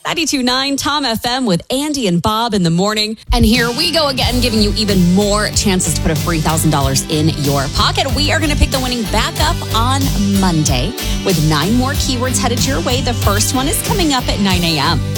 92.9 Tom FM with Andy and Bob in the morning. And here we go again, giving you even more chances to put a free $1,000 in your pocket. We are going to pick the winning back up on Monday with 9 more keywords headed your way. The first one is coming up at 9 a.m.